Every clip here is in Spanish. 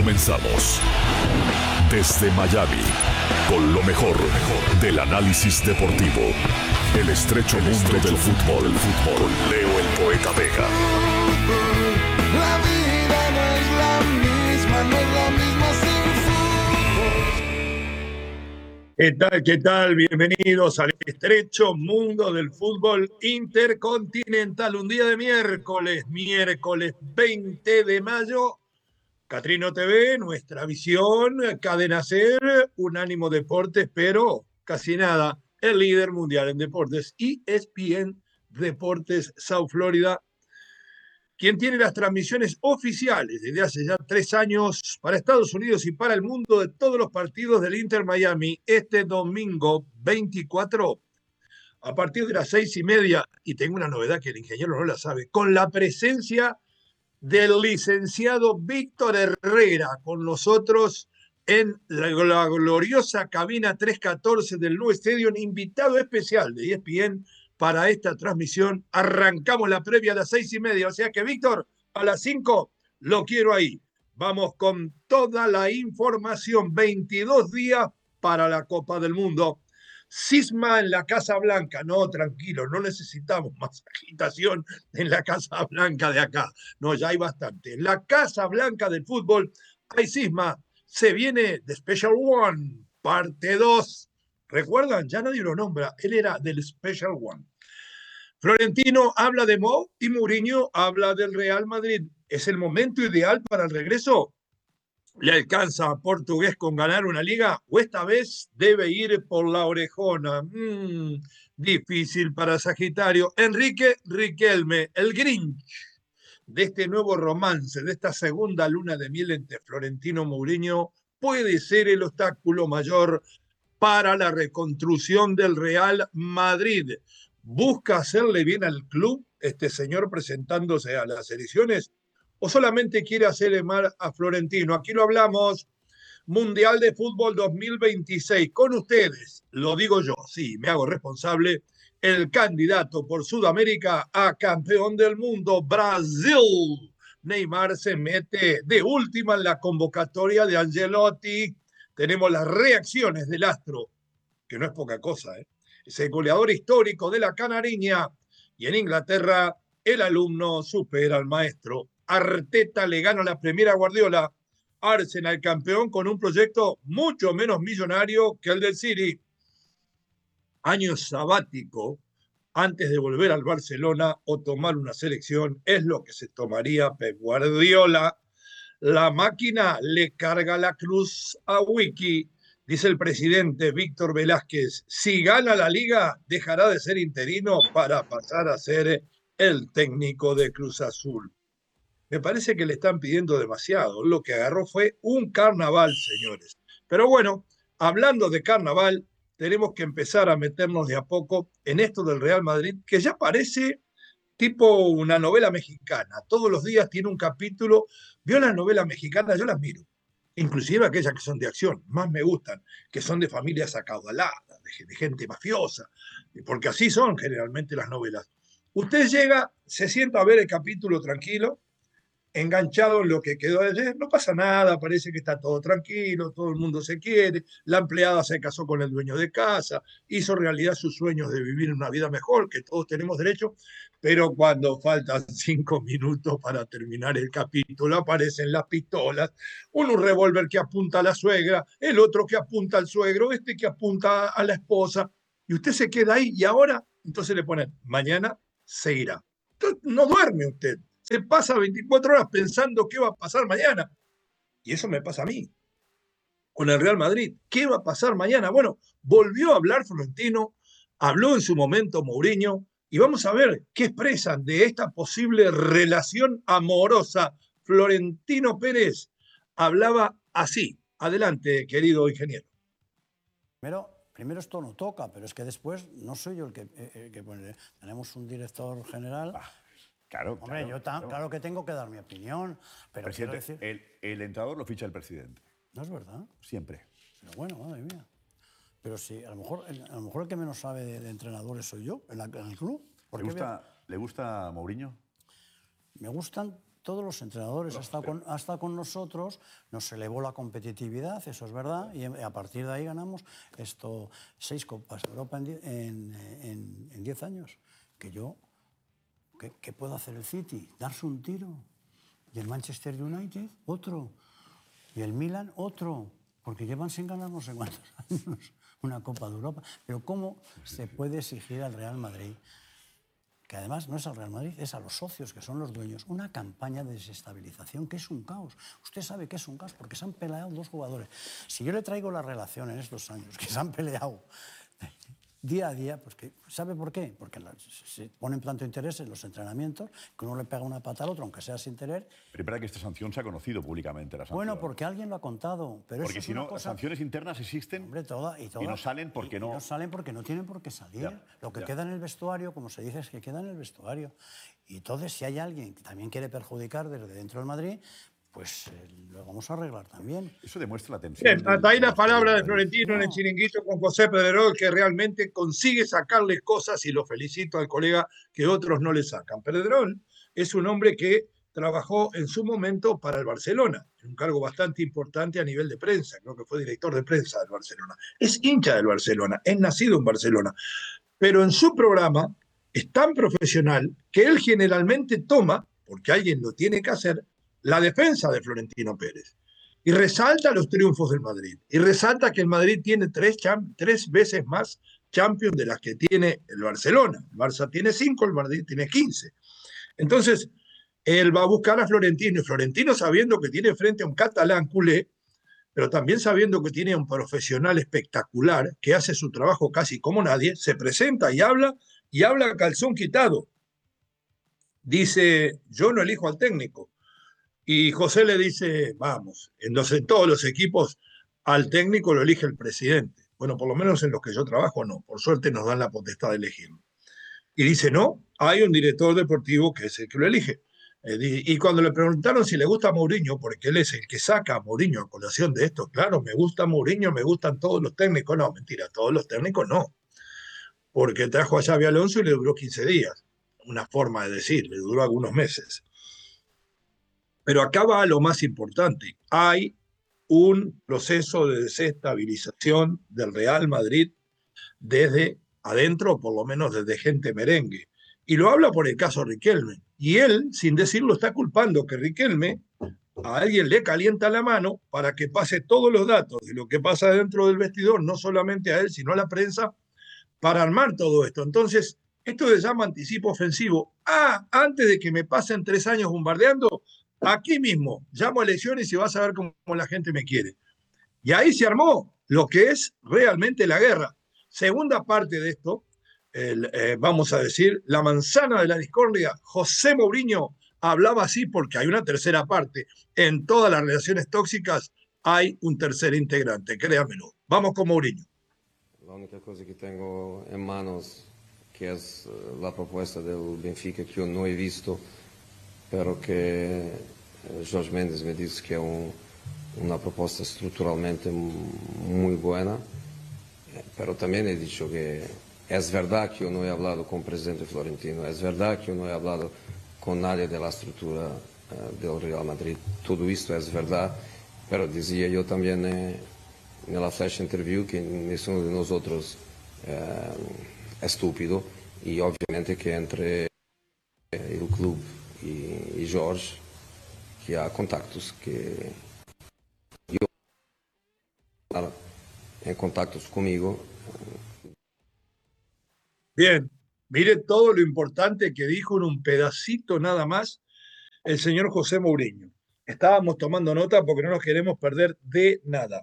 comenzamos. Desde Miami, con lo mejor del análisis deportivo. El estrecho mundo del fútbol. Con Leo el Poeta Vega. La vida no es la misma, no es la misma sin fútbol. ¿Qué tal? Bienvenidos al estrecho mundo del fútbol intercontinental. Un día de miércoles 20 de mayo. Catrino TV, nuestra visión, Cadena Ser, Unánimo Deportes, pero casi nada, el líder mundial en deportes, ESPN Deportes South Florida, quien tiene las transmisiones oficiales desde hace ya 3 años para Estados Unidos y para el mundo de todos los partidos del Inter Miami este domingo 24 a partir de las 6:30, y tengo una novedad que el ingeniero no la sabe, con la presencia del licenciado Víctor Herrera con nosotros en la gloriosa cabina 314 del New Stadium, invitado especial de ESPN para esta transmisión. Arrancamos la previa a las 6:30, o sea que Víctor, a las 5 lo quiero ahí. Vamos con toda la información, 22 días para la Copa del Mundo. Cisma en la Casa Blanca. No, tranquilo, no necesitamos más agitación en la Casa Blanca de acá. No, ya hay bastante. En la Casa Blanca del fútbol hay cisma. Se viene The Special One, parte 2. ¿Recuerdan? Ya nadie lo nombra. Él era del Special One. Florentino habla de Mo y Mourinho habla del Real Madrid. ¿Es el momento ideal para el regreso? ¿Le alcanza a Portugués con ganar una liga o esta vez debe ir por la orejona? Difícil para Sagitario. Enrique Riquelme, el Grinch de este nuevo romance, de esta segunda luna de miel entre Florentino y Mourinho, puede ser el obstáculo mayor para la reconstrucción del Real Madrid. ¿Busca hacerle bien al club este señor presentándose a las elecciones? ¿O solamente quiere hacerle mal a Florentino? Aquí lo hablamos. Mundial de Fútbol 2026. Con ustedes, lo digo yo, sí, me hago responsable, el candidato por Sudamérica a campeón del mundo, Brasil. Neymar se mete de última en la convocatoria de Ancelotti. Tenemos las reacciones del astro, que no es poca cosa, ¿eh? Es el goleador histórico de la Canariña. Y en Inglaterra, el alumno supera al maestro. Arteta le gana la primera a Guardiola. Arsenal campeón con un proyecto mucho menos millonario que el del City. Año sabático antes de volver al Barcelona o tomar una selección es lo que se tomaría Pep Guardiola. La máquina le carga la cruz a Wiki. Dice el presidente Víctor Velázquez, si gana la liga dejará de ser interino para pasar a ser el técnico de Cruz Azul. Me parece que le están pidiendo demasiado. Lo que agarró fue un carnaval, señores. Pero bueno, hablando de carnaval, tenemos que empezar a meternos de a poco en esto del Real Madrid, que ya parece tipo una novela mexicana. Todos los días tiene un capítulo. ¿Vio las novelas mexicanas? Yo las miro. Inclusive aquellas que son de acción, más me gustan, que son de familias acaudaladas, de gente mafiosa, porque así son generalmente las novelas. Usted llega, se sienta a ver el capítulo tranquilo, enganchado en lo que quedó de ayer, no pasa nada, parece que está todo tranquilo, todo el mundo se quiere, la empleada se casó con el dueño de casa, hizo realidad sus sueños de vivir una vida mejor, que todos tenemos derecho, pero cuando faltan 5 minutos para terminar el capítulo, aparecen las pistolas, un revólver que apunta a la suegra, el otro que apunta al suegro, este que apunta a la esposa, y usted se queda ahí, y ahora, entonces le ponen, mañana se irá. Entonces, no duerme usted. Se pasa 24 horas pensando qué va a pasar mañana. Y eso me pasa a mí, con el Real Madrid. ¿Qué va a pasar mañana? Bueno, volvió a hablar Florentino, habló en su momento Mourinho, y vamos a ver qué expresan de esta posible relación amorosa. Florentino Pérez hablaba así. Adelante, querido ingeniero. Primero esto no toca, pero es que después no soy yo el que pone. Tenemos un director general. Claro, hombre, claro que tengo que dar mi opinión, pero presidente, quiero decir... el entrenador lo ficha el presidente. No es verdad. Siempre. Pero bueno, madre mía. Pero sí, a lo mejor el que menos sabe de entrenadores soy yo, en el club. ¿Le gusta Mourinho? Me gustan todos los entrenadores, ha estado con nosotros, nos elevó la competitividad, eso es verdad, y a partir de ahí ganamos 6 Copas de Europa en 10 años. ¿Qué puede hacer el City? Darse un tiro. Y el Manchester United, otro. Y el Milan, otro. Porque llevan sin ganar no sé cuántos años una Copa de Europa. Pero ¿cómo se puede exigir al Real Madrid, que además no es al Real Madrid, es a los socios, que son los dueños, una campaña de desestabilización que es un caos? Usted sabe que es un caos porque se han peleado 2 jugadores. Si yo le traigo la relación en estos años, que se han peleado día a día, pues ¿sabe por qué? Porque se ponen tanto interés en los entrenamientos que uno le pega una pata al otro, aunque sea sin querer. Pero para que esta sanción se ha conocido públicamente, la sanción. Bueno, porque alguien lo ha contado. Pero porque si no, las sanciones internas existen, hombre, y no salen porque no... No salen porque no tienen por qué salir. Lo que queda en el vestuario, como se dice, es que queda en el vestuario. Y entonces, si hay alguien que también quiere perjudicar desde dentro del Madrid, pues lo vamos a arreglar también. Eso demuestra la tensión. Bien, hasta ahí la palabra de Florentino en el chiringuito con José Pedrerol, que realmente consigue sacarle cosas, y lo felicito al colega que otros no le sacan. Pedrerol es un hombre que trabajó en su momento para el Barcelona, en un cargo bastante importante a nivel de prensa, creo que fue director de prensa del Barcelona. Es hincha del Barcelona, es nacido en Barcelona, pero en su programa es tan profesional que él generalmente toma, porque alguien lo tiene que hacer, la defensa de Florentino Pérez. Y resalta los triunfos del Madrid. Y resalta que el Madrid tiene 3 veces más Champions de las que tiene el Barcelona. El Barça tiene 5, el Madrid tiene 15. Entonces, él va a buscar a Florentino. Y Florentino, sabiendo que tiene frente a un catalán culé, pero también sabiendo que tiene un profesional espectacular, que hace su trabajo casi como nadie, se presenta y habla a calzón quitado. Dice, yo no elijo al técnico. Y José le dice, vamos, en todos los equipos al técnico lo elige el presidente. Bueno, por lo menos en los que yo trabajo no, por suerte nos dan la potestad de elegir. Y dice, no, hay un director deportivo que es el que lo elige. Y cuando le preguntaron si le gusta Mourinho, porque él es el que saca a Mourinho a colación de esto, claro, me gusta Mourinho, me gustan todos los técnicos. No, mentira, todos los técnicos no. Porque trajo a Xabi Alonso y le duró 15 días. Una forma de decir, le duró algunos meses. Pero acá va lo más importante. Hay un proceso de desestabilización del Real Madrid desde adentro, por lo menos desde gente merengue. Y lo habla por el caso Riquelme. Y él, sin decirlo, está culpando que Riquelme a alguien le calienta la mano para que pase todos los datos de lo que pasa dentro del vestidor, no solamente a él, sino a la prensa, para armar todo esto. Entonces, esto se llama anticipo ofensivo. Antes de que me pasen 3 años bombardeando, aquí mismo, llamo a elecciones y vas a ver cómo la gente me quiere. Y ahí se armó lo que es realmente la guerra. Segunda parte de esto, vamos a decir, la manzana de la discordia. José Mourinho hablaba así porque hay una tercera parte. En todas las relaciones tóxicas hay un tercer integrante, créanmelo. Vamos con Mourinho. La única cosa que tengo en manos, que es la propuesta del Benfica, que yo no he visto, pero que Jorge Mendes me dice que es una propuesta estructuralmente muy buena, pero también he dicho que es verdad que yo no he hablado con el presidente Florentino, es verdad que yo no he hablado con nadie de la estructura del Real Madrid, todo esto es verdad, pero decía yo también en la flash interview que ninguno de nosotros es estúpido, y obviamente que entre el club y Jorge, que há contactos, que yo en contactos conmigo. Bien, mire todo lo importante que dijo en un pedacito nada más el señor José Mourinho. Estábamos tomando nota porque no nos queremos perder de nada.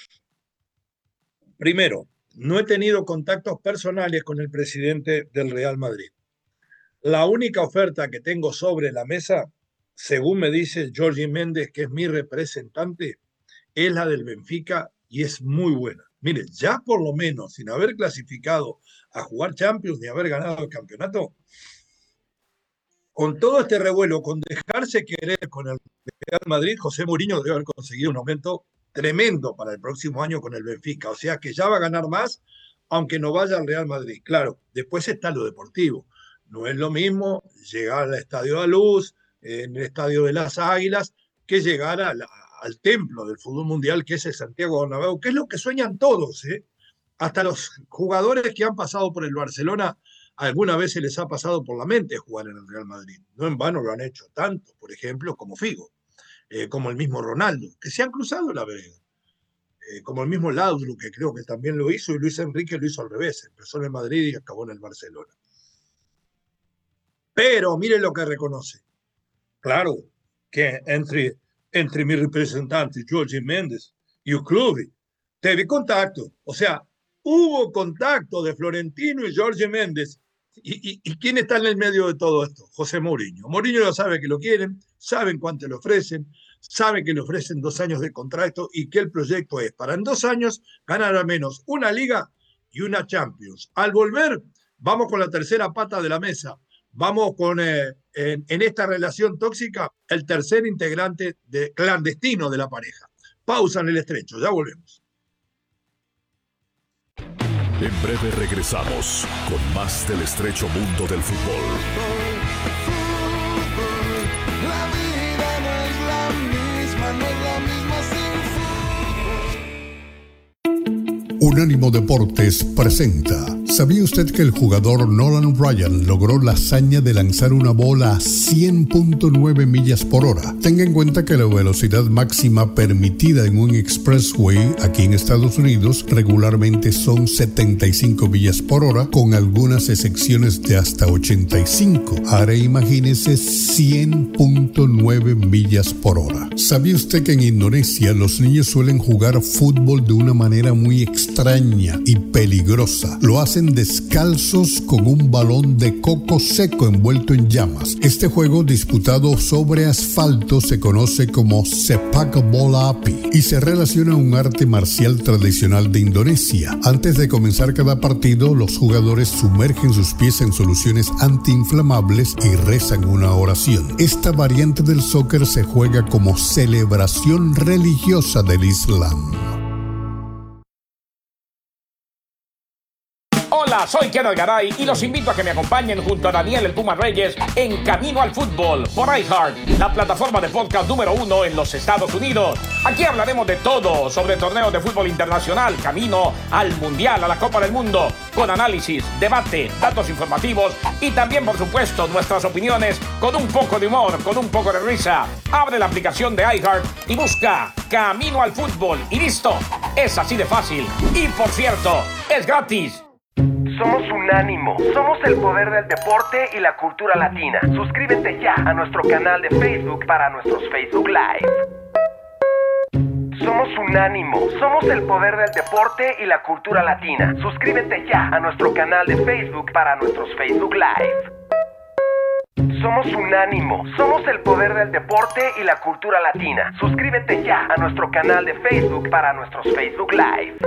Primero, no he tenido contactos personales con el presidente del Real Madrid. La única oferta que tengo sobre la mesa, según me dice Jorge Méndez, que es mi representante, es la del Benfica y es muy buena. Mire, ya por lo menos, sin haber clasificado a jugar Champions ni haber ganado el campeonato, con todo este revuelo, con dejarse querer con el Real Madrid, José Mourinho debe haber conseguido un aumento tremendo para el próximo año con el Benfica. O sea que ya va a ganar más, aunque no vaya al Real Madrid. Claro, después está lo deportivo. No es lo mismo llegar al Estadio de la Luz, en el Estadio de las Águilas, que llegara al templo del fútbol mundial, que es el Santiago Bernabéu, que es lo que sueñan todos, ¿eh? Hasta los jugadores que han pasado por el Barcelona, alguna vez se les ha pasado por la mente jugar en el Real Madrid. No en vano lo han hecho tanto, por ejemplo, como Figo, como el mismo Ronaldo, que se han cruzado la vereda, como el mismo Laudrup, que creo que también lo hizo, y Luis Enrique lo hizo al revés, empezó en el Madrid y acabó en el Barcelona. Pero miren lo que reconoce. Claro, que entre mi representante, Jorge Méndez, y el club, teve contacto. O sea, hubo contacto de Florentino y Jorge Méndez. ¿Y quién está en el medio de todo esto? José Mourinho. Mourinho lo sabe que lo quieren, saben cuánto le ofrecen, saben que le ofrecen 2 años de contrato y que el proyecto es para en 2 años ganar al menos una Liga y una Champions. Al volver, vamos con la tercera pata de la mesa. Vamos con, en esta relación tóxica, el tercer integrante clandestino de la pareja. Pausa en el estrecho, ya volvemos. En breve regresamos con más del estrecho mundo del fútbol. La vida no es la misma, no es la misma sin fútbol. Unánimo Deportes presenta. ¿Sabía usted que el jugador Nolan Ryan logró la hazaña de lanzar una bola a 100.9 millas por hora? Tenga en cuenta que la velocidad máxima permitida en un expressway aquí en Estados Unidos regularmente son 75 millas por hora, con algunas excepciones de hasta 85. Ahora imagínese 100.9 millas por hora. ¿Sabía usted que en Indonesia los niños suelen jugar fútbol de una manera muy extraña y peligrosa? Lo hacen descalzos con un balón de coco seco envuelto en llamas. Este juego disputado sobre asfalto se conoce como sepak bola api y se relaciona a un arte marcial tradicional de Indonesia. Antes de comenzar cada partido, los jugadores sumergen sus pies en soluciones antiinflamables y rezan una oración. Esta variante del soccer se juega como celebración religiosa del Islam. Hola, soy Ken Algaray y los invito a que me acompañen junto a Daniel el Puma Reyes en Camino al Fútbol por iHeart, la plataforma de podcast número 1 en los Estados Unidos. Aquí hablaremos de todo sobre torneos de fútbol internacional, camino al Mundial, a la Copa del Mundo, con análisis, debate, datos informativos y también, por supuesto, nuestras opiniones con un poco de humor, con un poco de risa. Abre la aplicación de iHeart y busca Camino al Fútbol y listo. Es así de fácil. Y por cierto, es gratis. Somos Unánimo, somos el poder del deporte y la cultura latina. Suscríbete ya a nuestro canal de Facebook para nuestros Facebook Live. Somos Unánimo, somos el poder del deporte y la cultura latina. Suscríbete ya a nuestro canal de Facebook para nuestros Facebook Live. Somos Unánimo, somos el poder del deporte y la cultura latina. Suscríbete ya a nuestro canal de Facebook para nuestros Facebook Live.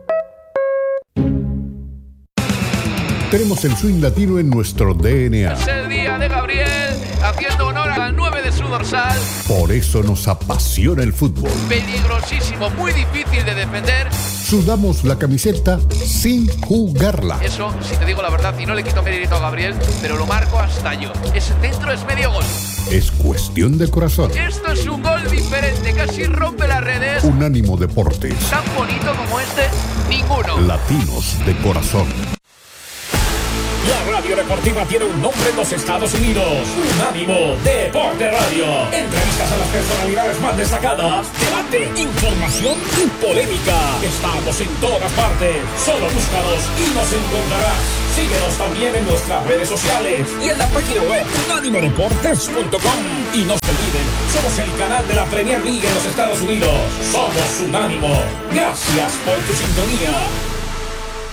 Tenemos el swing latino en nuestro DNA. Es el día de Gabriel, haciendo honor al 9 de su dorsal. Por eso nos apasiona el fútbol. Peligrosísimo, muy difícil de defender. Sudamos la camiseta sin jugarla. Eso, si te digo la verdad, y no le quito mérito a Gabriel, pero lo marco hasta yo. Ese centro es medio gol. Es cuestión de corazón. Esto es un gol diferente, casi rompe las redes. Unánimo Deportes. Tan bonito como este, ninguno. Latinos de corazón. La radio deportiva tiene un nombre en los Estados Unidos. Unánimo Deporte Radio. Entrevistas a las personalidades más destacadas. Debate, información y polémica. Estamos en todas partes. Solo búscanos y nos encontrarás. Síguenos también en nuestras redes sociales y en la página web unánimodeportes.com. Y no se olviden, somos el canal de la Premier League en los Estados Unidos. Somos Unánimo. Gracias por tu sintonía.